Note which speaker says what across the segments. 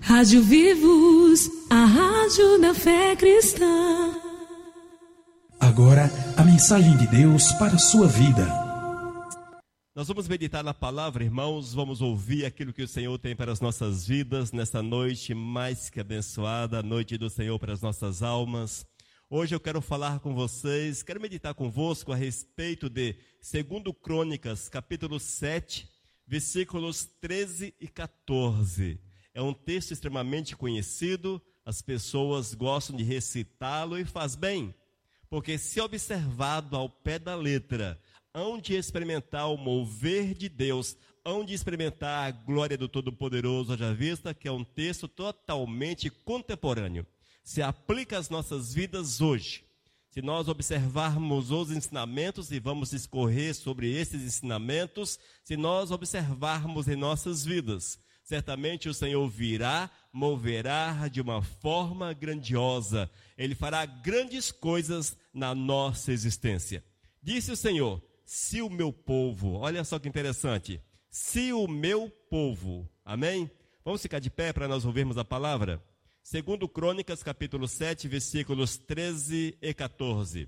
Speaker 1: Rádio Vivos, a rádio da fé cristã.
Speaker 2: Agora, a mensagem de Deus para a sua vida.
Speaker 3: Nós vamos meditar na palavra, irmãos, vamos ouvir aquilo que o Senhor tem para as nossas vidas, nessa noite mais que abençoada, a noite do Senhor para as nossas almas. Hoje eu quero falar com vocês, quero meditar convosco a respeito de 2 Crônicas, capítulo 7, versículos 13 e 14. É um texto extremamente conhecido, as pessoas gostam de recitá-lo e faz bem, porque se observado ao pé da letra, hão de experimentar o mover de Deus, hão de experimentar a glória do Todo-Poderoso, haja vista que é um texto totalmente contemporâneo. Se aplica às nossas vidas hoje. Se nós observarmos os ensinamentos e vamos discorrer sobre esses ensinamentos, se nós observarmos em nossas vidas, certamente o Senhor virá, moverá de uma forma grandiosa. Ele fará grandes coisas na nossa existência. Disse o Senhor, se o meu povo, olha só que interessante, se o meu povo, amém? Vamos ficar de pé para nós ouvirmos a palavra? 2 Crônicas, capítulo 7, versículos 13 e 14.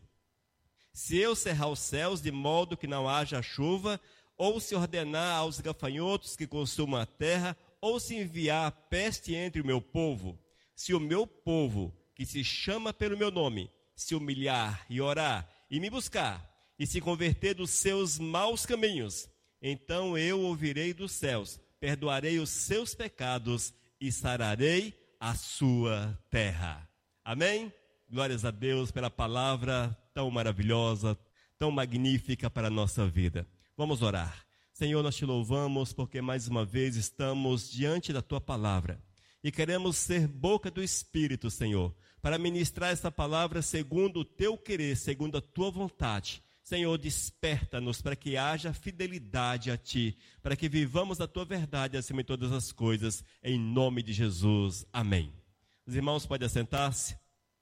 Speaker 3: Se eu cerrar os céus de modo que não haja chuva, ou se ordenar aos gafanhotos que consumam a terra, ou se enviar a peste entre o meu povo, se o meu povo, que se chama pelo meu nome, se humilhar e orar e me buscar, e se converter dos seus maus caminhos, então eu ouvirei dos céus, perdoarei os seus pecados e sararei a sua terra. Amém? Glórias a Deus pela palavra tão maravilhosa, tão magnífica para a nossa vida. Vamos orar. Senhor, nós te louvamos porque mais uma vez estamos diante da tua palavra e queremos ser boca do Espírito, Senhor, para ministrar essa palavra segundo o teu querer, segundo a tua vontade. Senhor, desperta-nos para que haja fidelidade a ti, para que vivamos a tua verdade acima de todas as coisas, em nome de Jesus. Amém. Os irmãos podem assentar-se.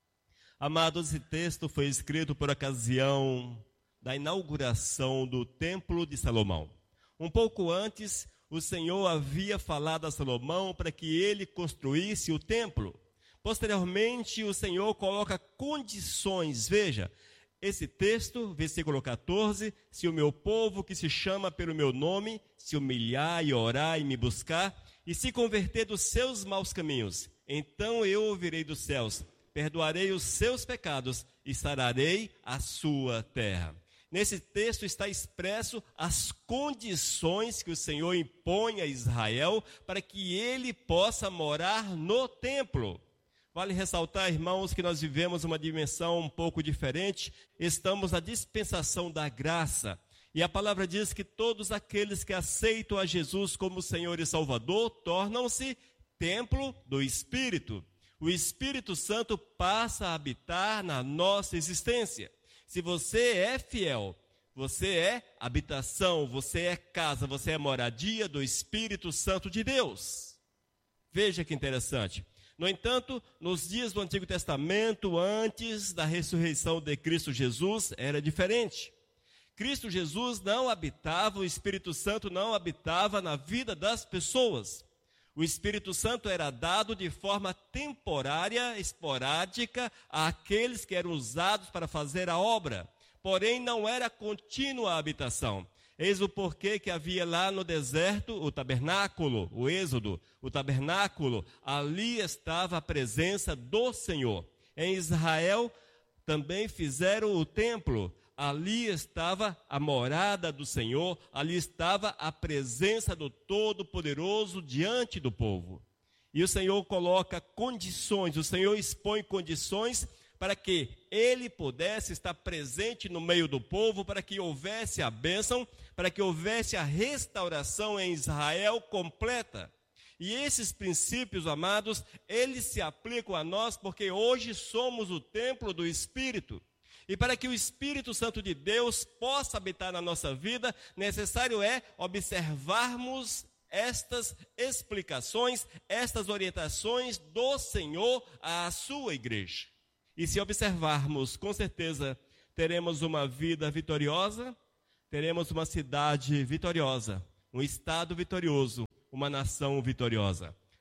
Speaker 3: Amados, esse texto foi escrito por ocasião da inauguração do Templo de Salomão. Um pouco antes, o Senhor havia falado a Salomão para que ele construísse o templo. Posteriormente, o Senhor coloca condições, veja, esse texto, versículo 14, se o meu povo que se chama pelo meu nome, se humilhar e orar e me buscar, e se converter dos seus maus caminhos, então eu ouvirei dos céus, perdoarei os seus pecados e sararei a sua terra. Nesse texto está expresso as condições que o Senhor impõe a Israel para que ele possa morar no templo. Vale ressaltar, irmãos, que nós vivemos uma dimensão um pouco diferente. Estamos na dispensação da graça. E a palavra diz que todos aqueles que aceitam a Jesus como Senhor e Salvador tornam-se templo do Espírito. O Espírito Santo passa a habitar na nossa existência. Se você é fiel, você é habitação, você é casa, você é moradia do Espírito Santo de Deus. Veja que interessante. No entanto, nos dias do Antigo Testamento, antes da ressurreição de Cristo Jesus, era diferente. Cristo Jesus não habitava, o Espírito Santo não habitava na vida das pessoas. O Espírito Santo era dado de forma temporária, esporádica, àqueles que eram usados para fazer a obra. Porém, não era contínua a habitação. Eis o porquê que havia lá no deserto o tabernáculo, o Êxodo, o tabernáculo, ali estava a presença do Senhor. Em Israel também fizeram o templo, ali estava a morada do Senhor, ali estava a presença do Todo-Poderoso diante do povo. E o Senhor coloca condições, o Senhor expõe condições para que ele pudesse estar presente no meio do povo, para que houvesse a bênção, para que houvesse a restauração em Israel completa. E esses princípios, amados, eles se aplicam a nós porque hoje somos o templo do Espírito. E para que o Espírito Santo de Deus possa habitar na nossa vida, necessário é observarmos estas explicações, estas orientações do Senhor à sua igreja. E se observarmos, com certeza, teremos uma vida vitoriosa, teremos uma cidade vitoriosa, um estado vitorioso, uma nação vitoriosa.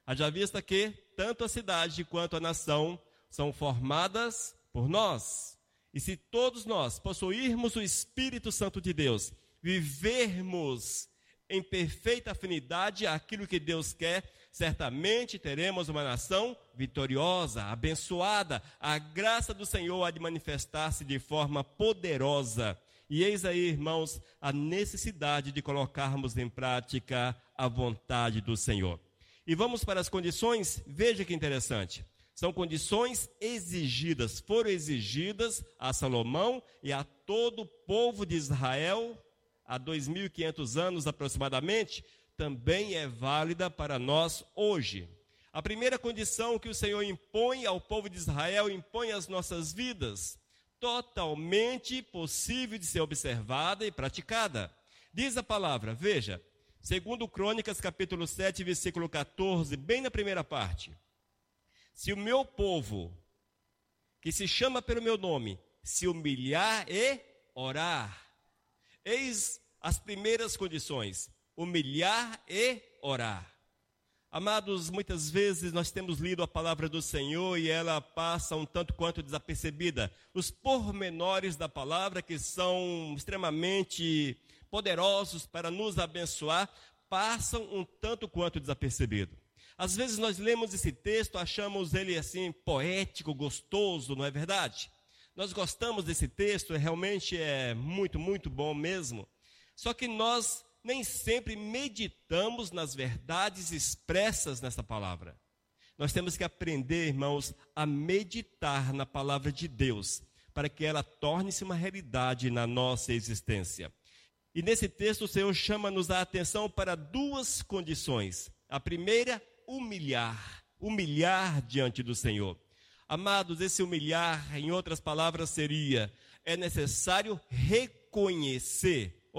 Speaker 3: Haja vista que tanto a cidade quanto a nação são formadas por nós. E se todos nós possuirmos o Espírito Santo de Deus, vivermos em perfeita afinidade àquilo que Deus quer, certamente teremos uma nação vitoriosa, abençoada. A graça do Senhor há de manifestar-se de forma poderosa. E eis aí, irmãos, a necessidade de colocarmos em prática a vontade do Senhor. E vamos para as condições. Veja que interessante. São condições exigidas, foram exigidas a Salomão e a todo o povo de Israel há 2.500 anos aproximadamente, também é válida para nós hoje. A primeira condição que o Senhor impõe ao povo de Israel, impõe às nossas vidas, totalmente possível de ser observada e praticada. Diz a palavra, veja, segundo Crônicas capítulo 7, versículo 14, bem na primeira parte. Se o meu povo, que se chama pelo meu nome, se humilhar e orar. Eis as primeiras condições, humilhar e orar. Amados, muitas vezes nós temos lido a palavra do Senhor e ela passa um tanto quanto desapercebida. Os pormenores da palavra, que são extremamente poderosos para nos abençoar, passam um tanto quanto desapercebido. Às vezes nós lemos esse texto, achamos ele assim poético, gostoso, não é verdade? Nós gostamos desse texto, realmente é muito, muito bom mesmo. Só que nós nem sempre meditamos nas verdades expressas nessa palavra. Nós temos que aprender, irmãos, a meditar na palavra de Deus, para que ela torne-se uma realidade na nossa existência. E nesse texto o Senhor chama-nos a atenção para duas condições. A primeira, humilhar diante do Senhor. Amados, esse humilhar, em outras palavras, é necessário reconhecer,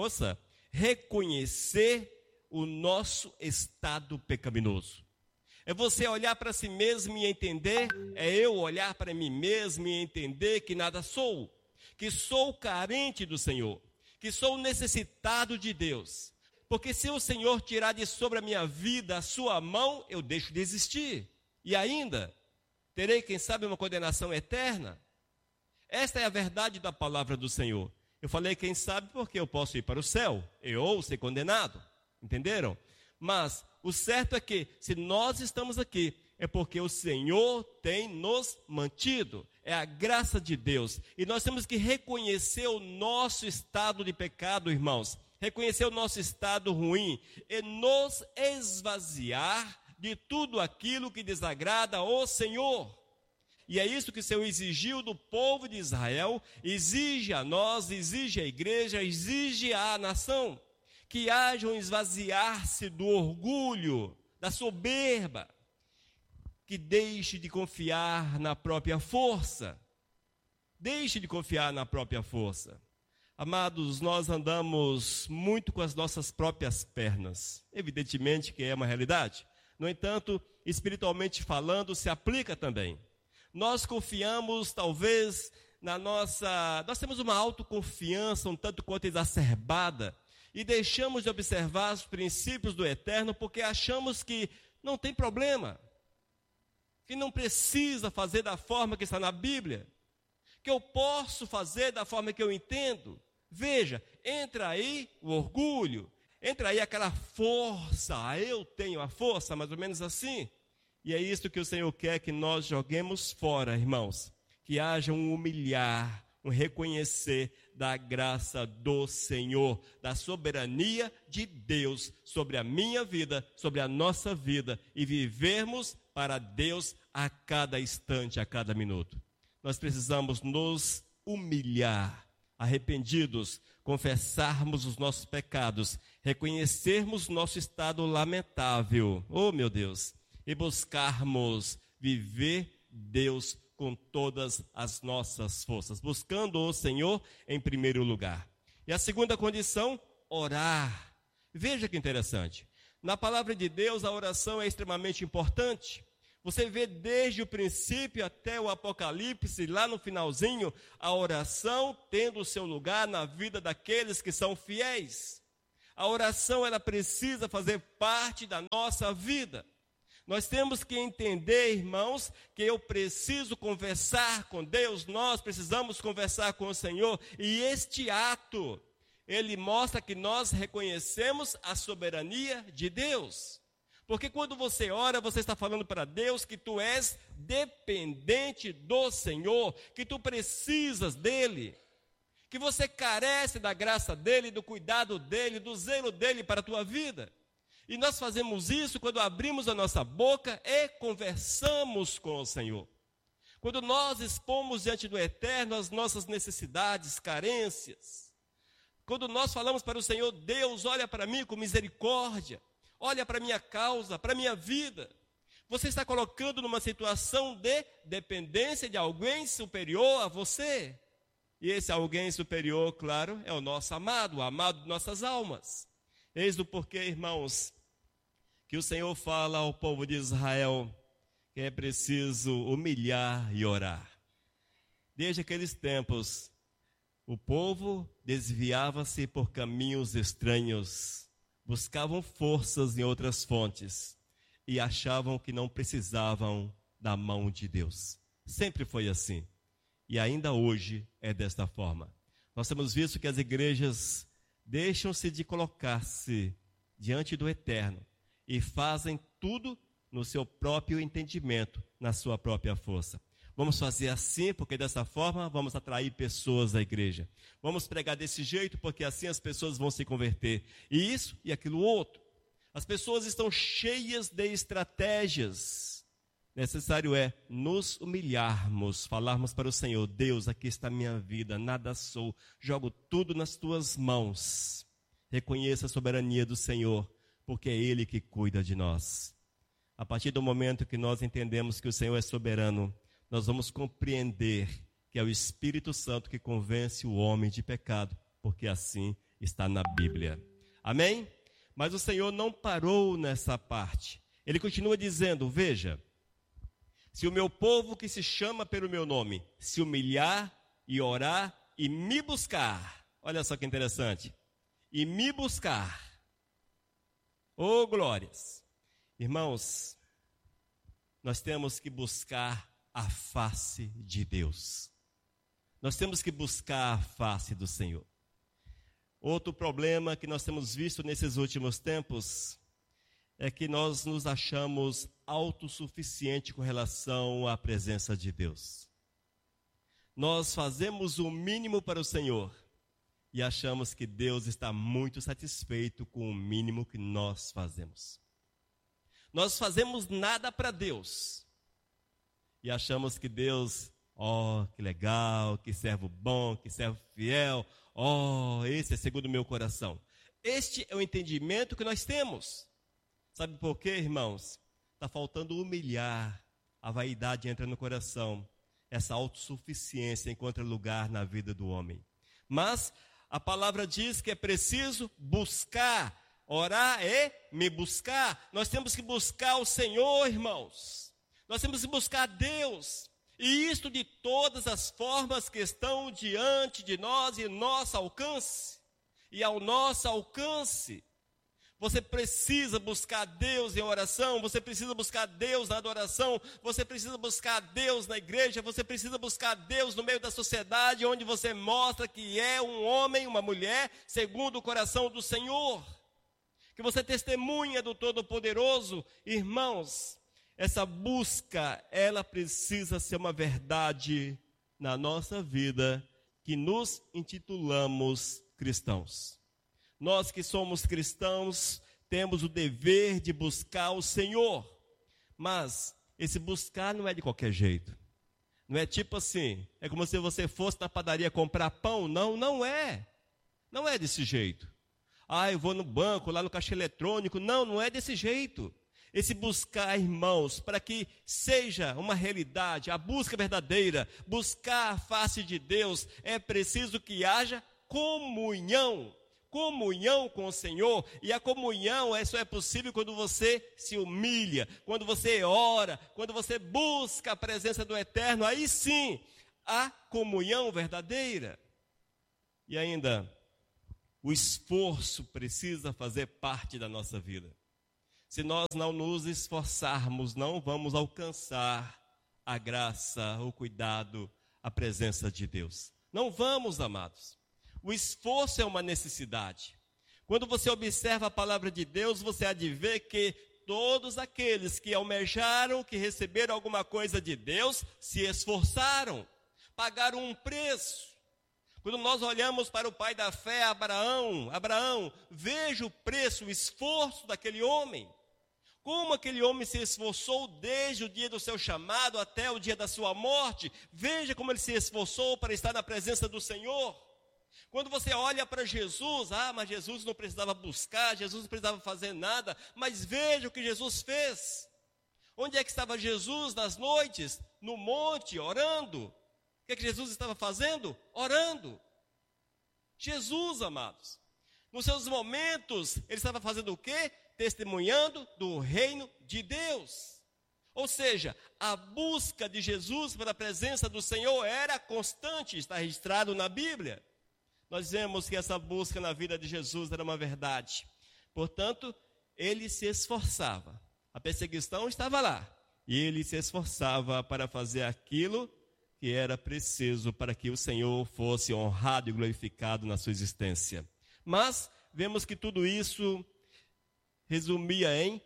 Speaker 3: reconhecer o nosso estado pecaminoso. É você olhar para si mesmo e entender, é eu olhar para mim mesmo e entender que nada sou, que sou carente do Senhor, que sou necessitado de Deus. Porque se o Senhor tirar de sobre a minha vida a sua mão, eu deixo de existir. E ainda, terei, quem sabe, uma condenação eterna. Esta é a verdade da palavra do Senhor. Eu falei, quem sabe, porque eu posso ir para o céu, ou ser condenado. Entenderam? Mas o certo é que, se nós estamos aqui, é porque o Senhor tem nos mantido. É a graça de Deus. E nós temos que reconhecer o nosso estado de pecado, irmãos. Reconhecer o nosso estado ruim e nos esvaziar de tudo aquilo que desagrada ao Senhor. E é isso que o Senhor exigiu do povo de Israel, exige a nós, exige a igreja, exige à nação, que haja um esvaziar-se do orgulho, da soberba, que deixe de confiar na própria força. Deixe de confiar na própria força. Amados, nós andamos muito com as nossas próprias pernas. Evidentemente que é uma realidade. No entanto, espiritualmente falando, se aplica também. Nós confiamos, talvez, nós temos uma autoconfiança um tanto quanto exacerbada e deixamos de observar os princípios do eterno porque achamos que não tem problema, que não precisa fazer da forma que está na Bíblia, que eu posso fazer da forma que eu entendo. Veja, entra aí o orgulho, entra aí aquela força, eu tenho a força, mais ou menos assim. E é isso que o Senhor quer que nós joguemos fora, irmãos. Que haja um humilhar, um reconhecer da graça do Senhor, da soberania de Deus sobre a minha vida, sobre a nossa vida, e vivermos para Deus a cada instante, a cada minuto. Nós precisamos nos humilhar, arrependidos, confessarmos os nossos pecados, reconhecermos nosso estado lamentável, oh meu Deus, e buscarmos viver Deus com todas as nossas forças, buscando o Senhor em primeiro lugar. E a segunda condição, orar. Veja que interessante, na palavra de Deus a oração é extremamente importante. Você vê desde o princípio até o Apocalipse, lá no finalzinho, a oração tendo o seu lugar na vida daqueles que são fiéis. A oração, ela precisa fazer parte da nossa vida. Nós temos que entender, irmãos, que eu preciso conversar com Deus, nós precisamos conversar com o Senhor, e este ato, ele mostra que nós reconhecemos a soberania de Deus. Porque quando você ora, você está falando para Deus que tu és dependente do Senhor, que tu precisas dEle, que você carece da graça dEle, do cuidado dEle, do zelo dEle para a tua vida. E nós fazemos isso quando abrimos a nossa boca e conversamos com o Senhor. Quando nós expomos diante do Eterno as nossas necessidades, carências. Quando nós falamos para o Senhor, Deus, olha para mim com misericórdia. Olha para a minha causa, para a minha vida. Você está colocando numa situação de dependência de alguém superior a você. E esse alguém superior, claro, é o nosso amado, o amado de nossas almas. Eis o porquê, irmãos, que o Senhor fala ao povo de Israel que é preciso humilhar e orar. Desde aqueles tempos, o povo desviava-se por caminhos estranhos, buscavam forças em outras fontes e achavam que não precisavam da mão de Deus. Sempre foi assim. E ainda hoje é desta forma. Nós temos visto que as igrejas deixam-se de colocar-se diante do Eterno e fazem tudo no seu próprio entendimento, na sua própria força. Vamos fazer assim, porque dessa forma vamos atrair pessoas à igreja. Vamos pregar desse jeito, porque assim as pessoas vão se converter. E isso e aquilo outro. As pessoas estão cheias de estratégias. Necessário é nos humilharmos, falarmos para o Senhor: Deus, aqui está a minha vida, nada sou, jogo tudo nas tuas mãos. Reconheça a soberania do Senhor, porque é Ele que cuida de nós. A partir do momento que nós entendemos que o Senhor é soberano, nós vamos compreender que é o Espírito Santo que convence o homem de pecado, porque assim está na Bíblia. Amém? Mas o Senhor não parou nessa parte. Ele continua dizendo: veja, se o meu povo que se chama pelo meu nome se humilhar e orar e me buscar, olha só que interessante, e me buscar, oh glórias, irmãos, nós temos que buscar a face de Deus. Nós temos que buscar a face do Senhor. Outro problema que nós temos visto nesses últimos tempos é que nós nos achamos autossuficientes com relação à presença de Deus. Nós fazemos o mínimo para o Senhor e achamos que Deus está muito satisfeito com o mínimo que nós fazemos. Nós fazemos nada para Deus e achamos que Deus, que legal, que servo bom, que servo fiel, esse é segundo o meu coração. Este é o entendimento que nós temos. Sabe por quê, irmãos? Está faltando humilhar, a vaidade entra no coração, essa autossuficiência encontra lugar na vida do homem. Mas a palavra diz que é preciso buscar, orar e me buscar. Nós temos que buscar o Senhor, irmãos. Nós temos que buscar Deus. E isto de todas as formas que estão diante de nós e nosso alcance. E ao nosso alcance. Você precisa buscar Deus em oração, você precisa buscar Deus na adoração, você precisa buscar Deus na igreja, você precisa buscar Deus no meio da sociedade, onde você mostra que é um homem, uma mulher, segundo o coração do Senhor. Que você testemunha do Todo-Poderoso. Irmãos, essa busca, ela precisa ser uma verdade na nossa vida, que nos intitulamos cristãos. Nós que somos cristãos, temos o dever de buscar o Senhor. Mas esse buscar não é de qualquer jeito. Não é tipo assim, é como se você fosse na padaria comprar pão. Não, não é. Não é desse jeito. Eu vou no banco, lá no caixa eletrônico. Não, não é desse jeito. Esse buscar, irmãos, para que seja uma realidade, a busca verdadeira, buscar a face de Deus, é preciso que haja comunhão. Comunhão com o Senhor, e a comunhão só é possível quando você se humilha, quando você ora, quando você busca a presença do Eterno, aí sim, a comunhão verdadeira. E ainda, o esforço precisa fazer parte da nossa vida. Se nós não nos esforçarmos, não vamos alcançar a graça, o cuidado, a presença de Deus. Não vamos, amados. O esforço é uma necessidade. Quando você observa a palavra de Deus, você há de ver que todos aqueles que almejaram, que receberam alguma coisa de Deus, se esforçaram, pagaram um preço. Quando nós olhamos para o pai da fé, Abraão, veja o preço, o esforço daquele homem. Como aquele homem se esforçou desde o dia do seu chamado até o dia da sua morte. Veja como ele se esforçou para estar na presença do Senhor. Quando você olha para Jesus, mas Jesus não precisava buscar, Jesus não precisava fazer nada. Mas veja o que Jesus fez. Onde é que estava Jesus nas noites? No monte, orando. O que é que Jesus estava fazendo? Orando. Jesus, amados, nos seus momentos, ele estava fazendo o quê? Testemunhando do reino de Deus. Ou seja, a busca de Jesus pela presença do Senhor era constante, está registrado na Bíblia. Nós vemos que essa busca na vida de Jesus era uma verdade. Portanto, ele se esforçava. A perseguição estava lá. E ele se esforçava para fazer aquilo que era preciso para que o Senhor fosse honrado e glorificado na sua existência. Mas vemos que tudo isso resumia em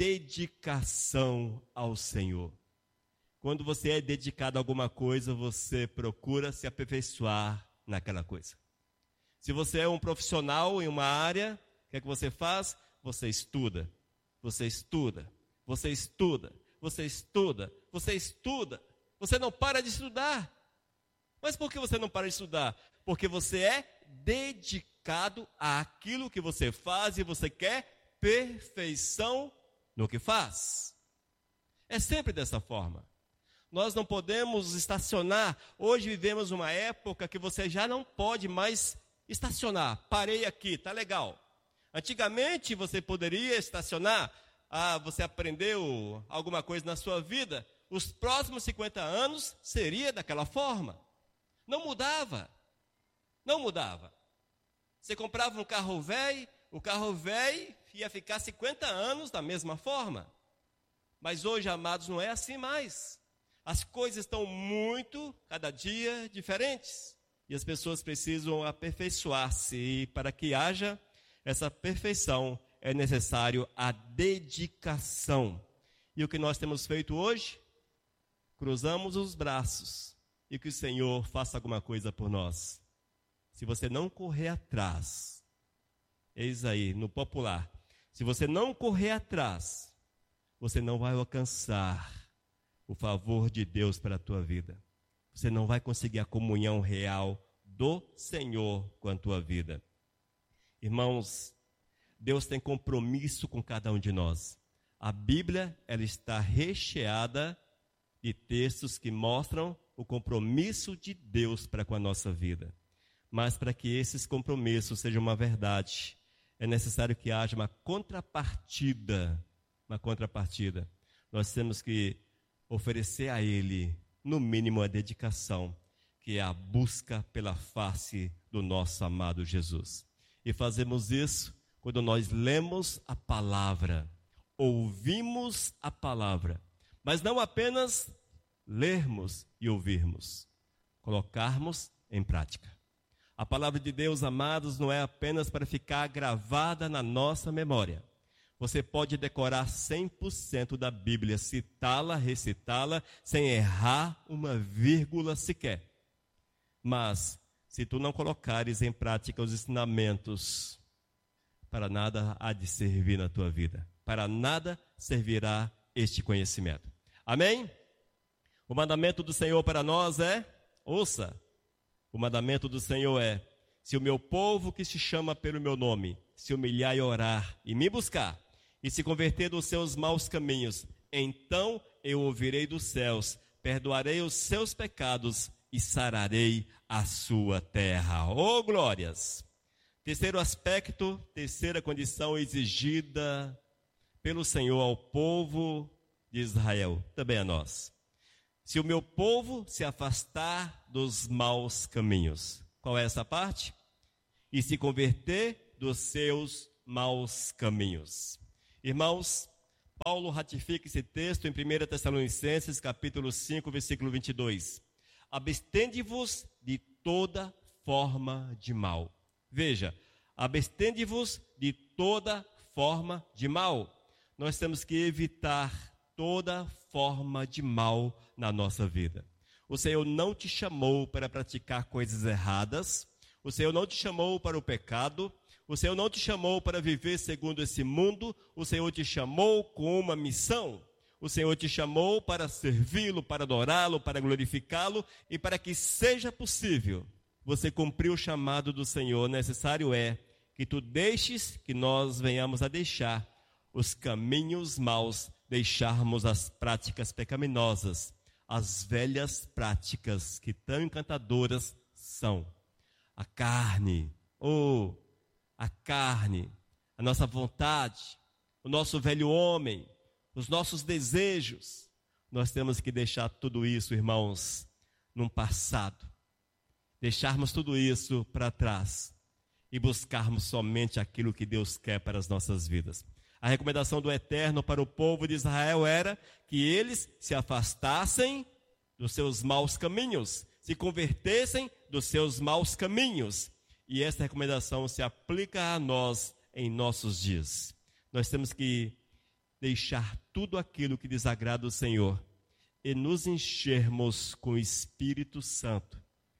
Speaker 3: dedicação ao Senhor. Quando você é dedicado a alguma coisa, você procura se aperfeiçoar naquela coisa. Se você é um profissional em uma área, o que é que você faz? Você estuda, você estuda, você estuda, você estuda, você estuda. Você não para de estudar. Mas por que você não para de estudar? Porque você é dedicado àquilo que você faz e você quer perfeição no que faz. É sempre dessa forma. Nós não podemos estacionar. Hoje vivemos uma época que você já não pode mais estacionar. Parei aqui, tá legal. Antigamente você poderia estacionar. Você aprendeu alguma coisa na sua vida. Os próximos 50 anos seria daquela forma. Não mudava. Não mudava. Você comprava um carro velho, o carro velho ia ficar 50 anos da mesma forma. Mas hoje, amados, não é assim mais. As coisas estão cada dia, diferentes. E as pessoas precisam aperfeiçoar-se. E para que haja essa perfeição, é necessário a dedicação. E o que nós temos feito hoje? Cruzamos os braços e que o Senhor faça alguma coisa por nós. Se você não correr atrás, eis aí, no popular, se você não correr atrás, você não vai alcançar o favor de Deus para a tua vida. Você não vai conseguir a comunhão real do Senhor com a tua vida. Irmãos, Deus tem compromisso com cada um de nós. A Bíblia, ela está recheada de textos que mostram o compromisso de Deus para com a nossa vida. Mas para que esses compromissos sejam uma verdade, é necessário que haja uma contrapartida. Nós temos que oferecer a Ele, no mínimo, a dedicação, que é a busca pela face do nosso amado Jesus. E fazemos isso quando nós lemos a palavra, ouvimos a palavra, mas não apenas lermos e ouvirmos, colocarmos em prática. A palavra de Deus, amados, não é apenas para ficar gravada na nossa memória. Você pode decorar 100% da Bíblia, citá-la, recitá-la, sem errar uma vírgula sequer. Mas, se tu não colocares em prática os ensinamentos, para nada há de servir na tua vida. Para nada servirá este conhecimento. Amém? O mandamento do Senhor para nós ouça, o mandamento do Senhor se o meu povo que se chama pelo meu nome, se humilhar e orar e me buscar, e se converter dos seus maus caminhos, então eu ouvirei dos céus, perdoarei os seus pecados e sararei a sua terra. Oh, glórias! Terceiro aspecto, terceira condição exigida pelo Senhor ao povo de Israel, também a nós. Se o meu povo se afastar dos maus caminhos. Qual é essa parte? E se converter dos seus maus caminhos. Irmãos, Paulo ratifica esse texto em 1 Tessalonicenses, capítulo 5, versículo 22. Abstende-vos de toda forma de mal. Veja, abstende-vos de toda forma de mal. Nós temos que evitar toda forma de mal na nossa vida. O Senhor não te chamou para praticar coisas erradas. O Senhor não te chamou para o pecado. O Senhor não te chamou para viver segundo esse mundo. O Senhor te chamou com uma missão. O Senhor te chamou para servi-lo, para adorá-lo, para glorificá-lo, e para que seja possível você cumprir o chamado do Senhor, necessário é que tu deixes, que nós venhamos a deixar os caminhos maus, deixarmos as práticas pecaminosas, as velhas práticas que tão encantadoras são. A carne, a nossa vontade, o nosso velho homem, os nossos desejos. Nós temos que deixar tudo isso, irmãos, num passado. Deixarmos tudo isso para trás e buscarmos somente aquilo que Deus quer para as nossas vidas. A recomendação do Eterno para o povo de Israel era que eles se afastassem dos seus maus caminhos, se convertessem dos seus maus caminhos. E essa recomendação se aplica a nós em nossos dias. Nós temos que deixar tudo aquilo que desagrada o Senhor e nos enchermos com o Espírito Santo.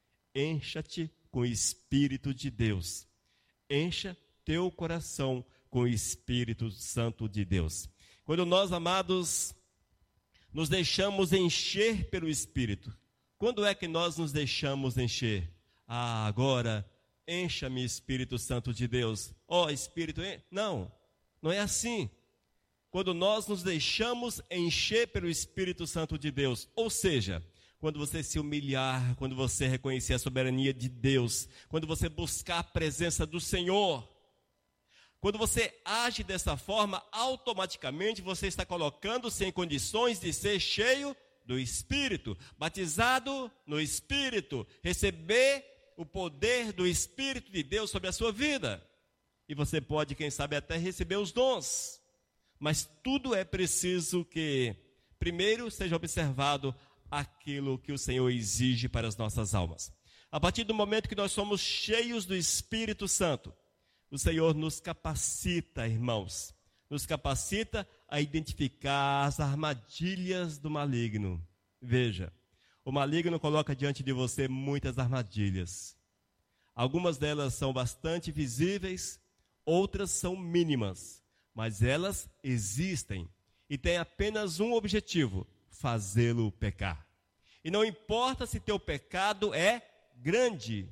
Speaker 3: Encha-te com o Espírito de Deus. Encha teu coração com o Espírito Santo de Deus. Quando nós, amados, nos deixamos encher pelo Espírito, quando é que nós nos deixamos encher? Agora, encha-me, Espírito Santo de Deus. Espírito, não é assim. Quando nós nos deixamos encher pelo Espírito Santo de Deus, ou seja, quando você se humilhar, quando você reconhecer a soberania de Deus, quando você buscar a presença do Senhor, quando você age dessa forma, automaticamente você está colocando-se em condições de ser cheio do Espírito, batizado no Espírito, receber o poder do Espírito de Deus sobre a sua vida. E você pode, quem sabe, até receber os dons. Mas tudo é preciso que, primeiro, seja observado aquilo que o Senhor exige para as nossas almas. A partir do momento que nós somos cheios do Espírito Santo, o Senhor nos capacita, irmãos, nos capacita a identificar as armadilhas do maligno. Veja, o maligno coloca diante de você muitas armadilhas. Algumas delas são bastante visíveis, outras são mínimas, mas elas existem e têm apenas um objetivo: fazê-lo pecar. E não importa se teu pecado é grande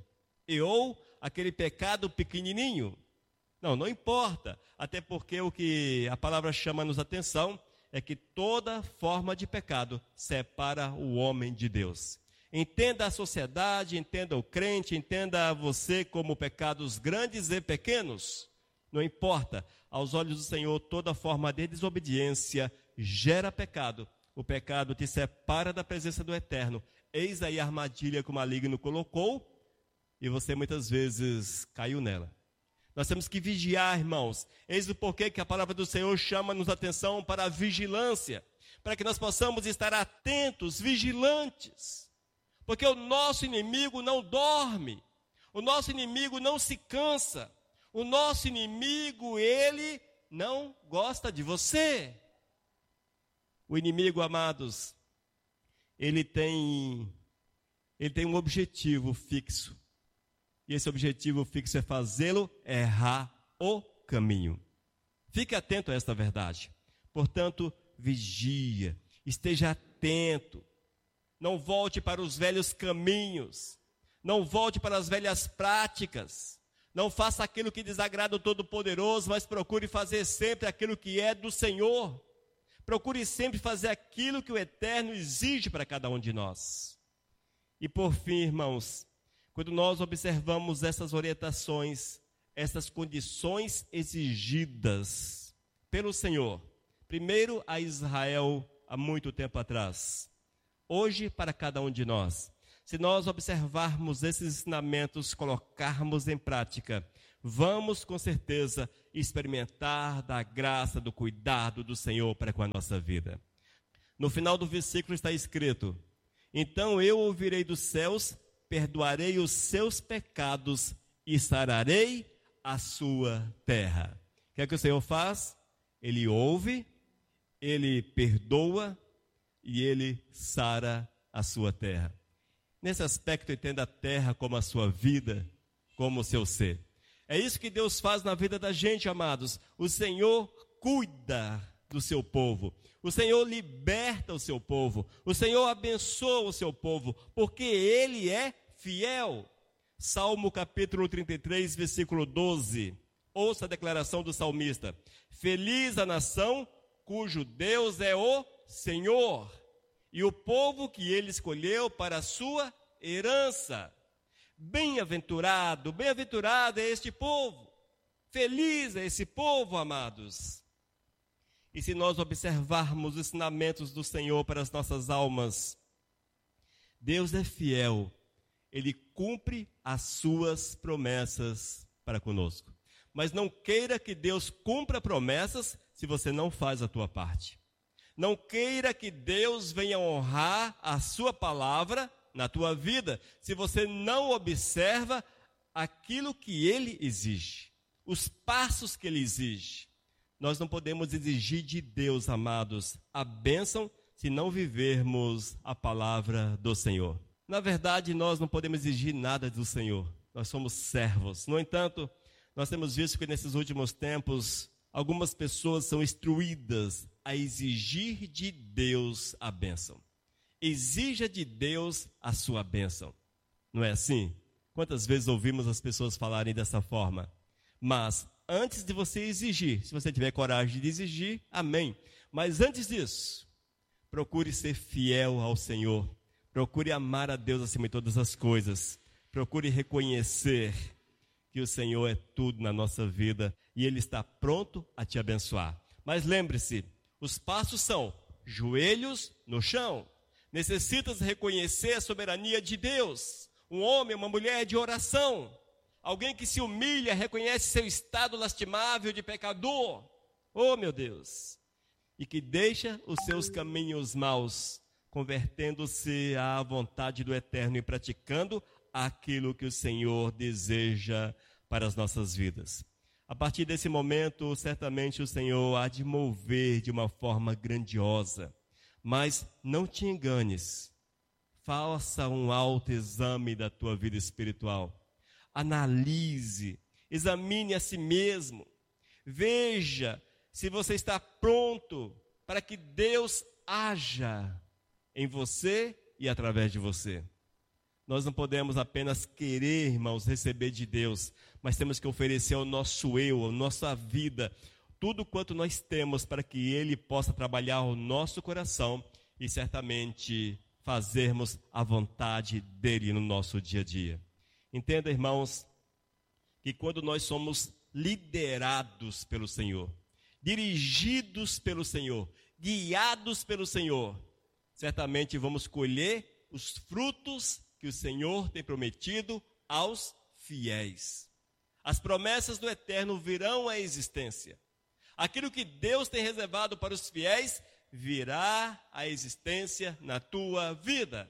Speaker 3: ou aquele pecado pequenininho. Não importa, até porque o que a palavra chama-nos atenção é que toda forma de pecado separa o homem de Deus. Entenda a sociedade, entenda o crente, entenda você como pecados grandes e pequenos. Não importa, aos olhos do Senhor, toda forma de desobediência gera pecado. O pecado te separa da presença do Eterno. Eis aí a armadilha que o maligno colocou e você muitas vezes caiu nela. Nós temos que vigiar, irmãos. Eis o porquê que a palavra do Senhor chama-nos atenção para a vigilância, para que nós possamos estar atentos, vigilantes. Porque o nosso inimigo não dorme, o nosso inimigo não se cansa, o nosso inimigo, ele não gosta de você. O inimigo, amados, ele tem um objetivo fixo. E esse objetivo fixo é fazê-lo errar o caminho. Fique atento a esta verdade. Portanto, vigia, esteja atento. Não volte para os velhos caminhos. Não volte para as velhas práticas. Não faça aquilo que desagrada o Todo-Poderoso, mas procure fazer sempre aquilo que é do Senhor. Procure sempre fazer aquilo que o Eterno exige para cada um de nós. E por fim, irmãos, quando nós observamos essas orientações, essas condições exigidas pelo Senhor, primeiro a Israel há muito tempo atrás, hoje para cada um de nós, se nós observarmos esses ensinamentos, colocarmos em prática, vamos com certeza experimentar da graça, do cuidado do Senhor para com a nossa vida. No final do versículo está escrito: então eu ouvirei dos céus, perdoarei os seus pecados e sararei a sua terra. O que é que o Senhor faz? Ele ouve, Ele perdoa e Ele sara a sua terra. Nesse aspecto, entenda a terra como a sua vida, como o seu ser. É isso que Deus faz na vida da gente, amados. O Senhor cuida do seu povo. O Senhor liberta o seu povo. O Senhor abençoa o seu povo, porque Ele é fiel. Salmo capítulo 33, versículo 12. Ouça a declaração do salmista: feliz a nação cujo Deus é o Senhor, e o povo que Ele escolheu para a sua herança. Bem-aventurado, bem-aventurado é este povo. Feliz é esse povo, amados. E se nós observarmos os ensinamentos do Senhor para as nossas almas, Deus é fiel. Ele cumpre as suas promessas para conosco. Mas não queira que Deus cumpra promessas se você não faz a tua parte. Não queira que Deus venha honrar a sua palavra na tua vida se você não observa aquilo que Ele exige, os passos que Ele exige. Nós não podemos exigir de Deus, amados, a bênção se não vivermos a palavra do Senhor. Na verdade, nós não podemos exigir nada do Senhor. Nós somos servos. No entanto, nós temos visto que nesses últimos tempos, algumas pessoas são instruídas a exigir de Deus a bênção. Exija de Deus a sua bênção. Não é assim? Quantas vezes ouvimos as pessoas falarem dessa forma? Mas antes de você exigir, se você tiver coragem de exigir, amém. Mas antes disso, procure ser fiel ao Senhor. Procure amar a Deus acima de todas as coisas. Procure reconhecer que o Senhor é tudo na nossa vida e Ele está pronto a te abençoar. Mas lembre-se, os passos são joelhos no chão. Necessitas reconhecer a soberania de Deus. Um homem, uma mulher de oração. Alguém que se humilha, reconhece seu estado lastimável de pecador. Oh, meu Deus! E que deixa os seus caminhos maus, convertendo-se à vontade do Eterno e praticando aquilo que o Senhor deseja para as nossas vidas. A partir desse momento, certamente o Senhor há de mover de uma forma grandiosa. Mas não te enganes. Faça um autoexame da tua vida espiritual. Analise, examine a si mesmo. Veja se você está pronto para que Deus haja em você e através de você. Nós não podemos apenas querer, irmãos, receber de Deus, mas temos que oferecer ao nosso eu, à nossa vida, tudo quanto nós temos para que Ele possa trabalhar o nosso coração e certamente fazermos a vontade dEle no nosso dia a dia. Entenda, irmãos, que quando nós somos liderados pelo Senhor, dirigidos pelo Senhor, guiados pelo Senhor, certamente vamos colher os frutos que o Senhor tem prometido aos fiéis. As promessas do Eterno virão à existência. Aquilo que Deus tem reservado para os fiéis virá à existência na tua vida.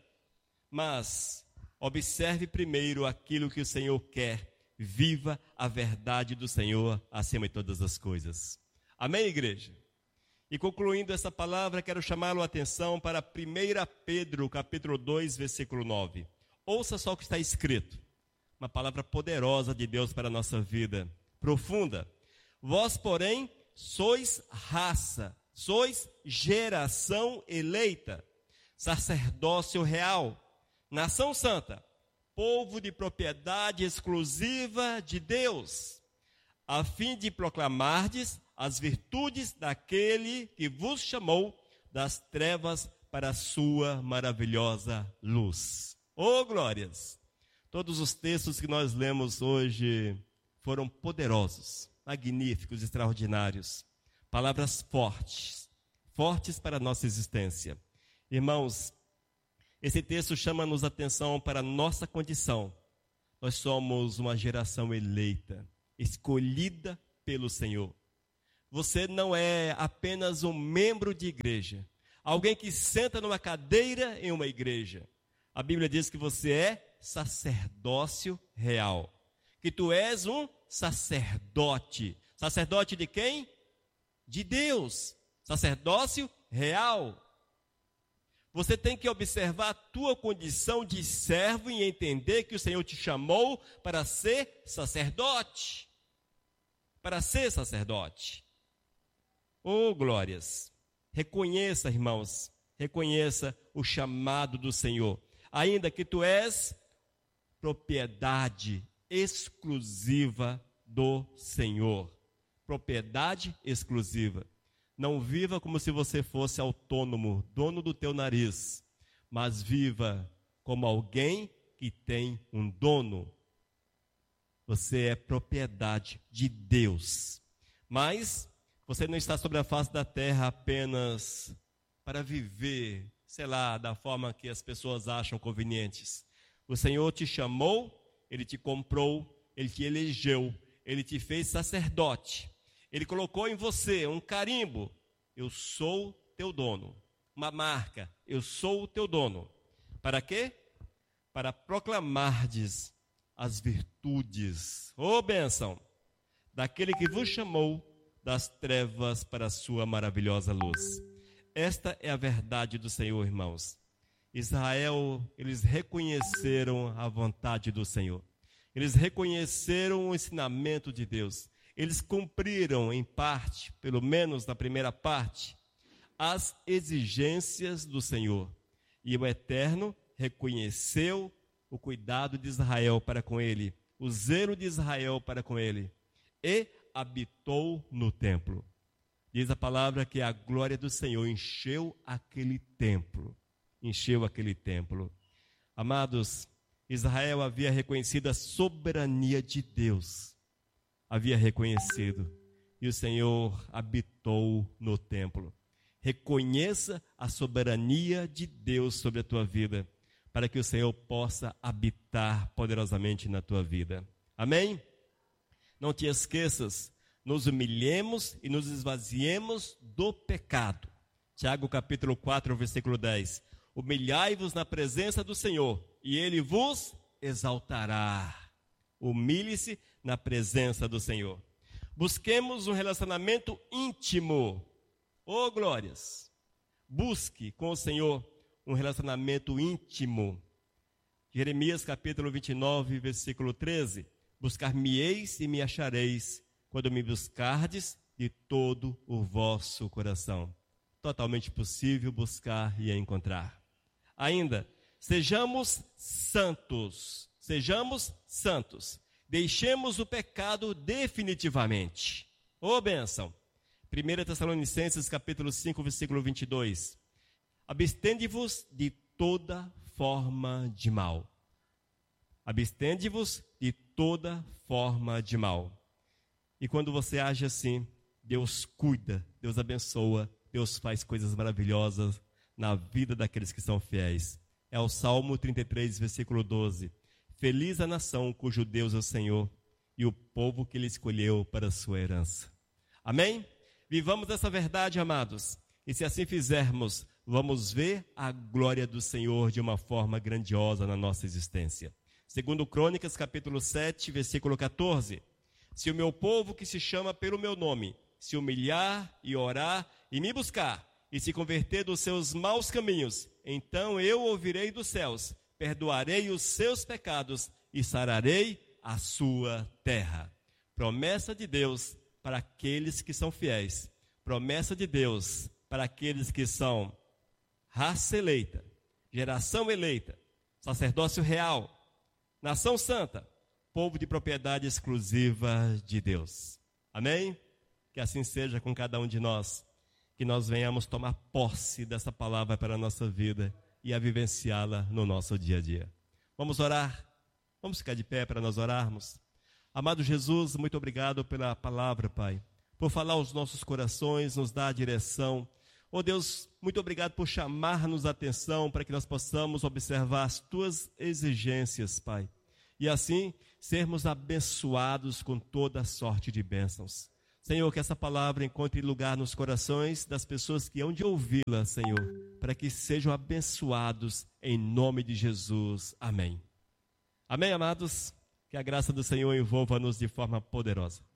Speaker 3: Mas observe primeiro aquilo que o Senhor quer. Viva a verdade do Senhor acima de todas as coisas. Amém, igreja? E concluindo essa palavra, quero chamá-lo a atenção para 1 Pedro, capítulo 2, versículo 9. Ouça só o que está escrito. Uma palavra poderosa de Deus para a nossa vida, profunda. Vós, porém, sois raça, sois geração eleita, sacerdócio real, nação santa, povo de propriedade exclusiva de Deus, a fim de proclamardes as virtudes daquele que vos chamou das trevas para a sua maravilhosa luz. Oh, glórias! Todos os textos que nós lemos hoje foram poderosos, magníficos, extraordinários. Palavras fortes, fortes para a nossa existência. Irmãos, esse texto chama-nos a atenção para a nossa condição. Nós somos uma geração eleita, escolhida pelo Senhor. Você não é apenas um membro de igreja, alguém que senta numa cadeira em uma igreja. A Bíblia diz que você é sacerdócio real, que tu és um sacerdote. Sacerdote de quem? De Deus. Sacerdócio real. Você tem que observar a tua condição de servo e entender que o Senhor te chamou para ser sacerdote. Para ser sacerdote. Oh, glórias! Reconheça, irmãos, reconheça o chamado do Senhor. Ainda que tu és propriedade exclusiva do Senhor. Propriedade exclusiva. Não viva como se você fosse autônomo, dono do teu nariz, mas viva como alguém que tem um dono. Você é propriedade de Deus. Mas você não está sobre a face da terra apenas para viver, sei lá, da forma que as pessoas acham convenientes. O Senhor te chamou, Ele te comprou, Ele te elegeu, Ele te fez sacerdote. Ele colocou em você um carimbo, eu sou teu dono. Uma marca, eu sou o teu dono. Para quê? Para proclamardes as virtudes, bênção, daquele que vos chamou das trevas para a sua maravilhosa luz. Esta é a verdade do Senhor, irmãos. Israel, eles reconheceram a vontade do Senhor. Eles reconheceram o ensinamento de Deus. Eles cumpriram, em parte, pelo menos na primeira parte, as exigências do Senhor. E o Eterno reconheceu o cuidado de Israel para com ele, o zelo de Israel para com ele, e habitou no templo. Diz a palavra que a glória do Senhor encheu aquele templo. Encheu aquele templo. Amados, Israel havia reconhecido a soberania de Deus. Havia reconhecido, e o Senhor habitou no templo. Reconheça a soberania de Deus sobre a tua vida, para que o Senhor possa habitar poderosamente na tua vida. Amém? Não te esqueças, nos humilhemos e nos esvaziemos do pecado. Tiago capítulo 4, versículo 10. Humilhai-vos na presença do Senhor, e Ele vos exaltará. Humilhe-se na presença do Senhor. Busquemos um relacionamento íntimo. Oh, glórias! Busque com o Senhor um relacionamento íntimo. Jeremias capítulo 29, versículo 13. Buscar-me-eis e me achareis, quando me buscardes de todo o vosso coração. Totalmente possível buscar e encontrar. Ainda, sejamos santos. Sejamos santos. Deixemos o pecado definitivamente. Ô bênção. 1 Tessalonicenses capítulo 5, versículo 22. Abstende-vos de toda forma de mal. Abstende-vos de toda forma de mal. E quando você age assim, Deus cuida, Deus abençoa, Deus faz coisas maravilhosas na vida daqueles que são fiéis. É o Salmo 33, versículo 12. Feliz a nação cujo Deus é o Senhor e o povo que Ele escolheu para a sua herança. Amém? Vivamos essa verdade, amados. E se assim fizermos, vamos ver a glória do Senhor de uma forma grandiosa na nossa existência. Segundo Crônicas, capítulo 7, versículo 14. Se o meu povo que se chama pelo meu nome se humilhar e orar e me buscar e se converter dos seus maus caminhos, então eu ouvirei dos céus, perdoarei os seus pecados e sararei a sua terra. Promessa de Deus para aqueles que são fiéis. Promessa de Deus para aqueles que são raça eleita, geração eleita, sacerdócio real, nação santa, povo de propriedade exclusiva de Deus. Amém? Que assim seja com cada um de nós, que nós venhamos tomar posse dessa palavra para a nossa vida e a vivenciá-la no nosso dia a dia. Vamos orar? Vamos ficar de pé para nós orarmos? Amado Jesus, muito obrigado pela palavra, Pai, por falar aos nossos corações, nos dar a direção. Oh Deus, muito obrigado por chamar-nos a atenção para que nós possamos observar as Tuas exigências, Pai. e assim sermos abençoados com toda sorte de bênçãos. Senhor, que essa palavra encontre lugar nos corações das pessoas que hão de ouvi-la, Senhor, para que sejam abençoados em nome de Jesus. Amém. Amém, amados? Que a graça do Senhor envolva-nos de forma poderosa.